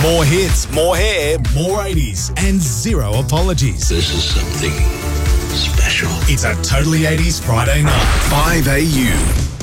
More hits, more hair, more 80s, and zero apologies. This is something special. It's a Totally 80s Friday night. 5AU.